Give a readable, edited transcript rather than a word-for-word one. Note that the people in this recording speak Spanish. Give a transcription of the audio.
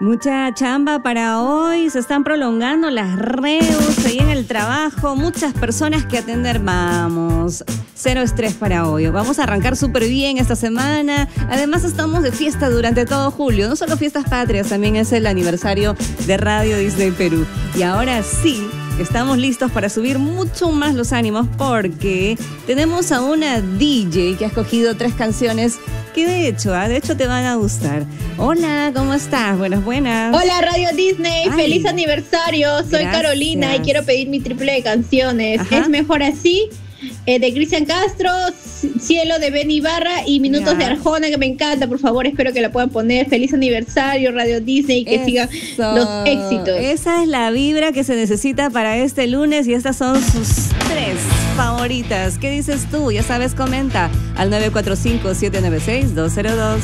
Mucha chamba para hoy, se están prolongando las reus ahí en el trabajo, muchas personas que atender, vamos, cero estrés para hoy. Vamos a arrancar súper bien esta semana, además estamos de fiesta durante todo julio, no solo fiestas patrias, también es el aniversario de Radio Disney Perú. Y ahora sí, estamos listos para subir mucho más los ánimos porque tenemos a una DJ que ha escogido 3 canciones que de hecho te van a gustar. Hola, ¿cómo estás? Buenas. Hola Radio Disney, feliz aniversario. Soy Gracias. Carolina y quiero pedir mi triple de canciones. Ajá. Es mejor así, de Cristian Castro, Cielo de Ben Ibarra y Minutos de Arjona, que me encanta. Por favor, espero que la puedan poner. Feliz aniversario Radio Disney, que sigan los éxitos. Esa es la vibra que se necesita para este lunes y estas son sus 3 favoritas. ¿Qué dices tú? Ya sabes, comenta al 945-796-202.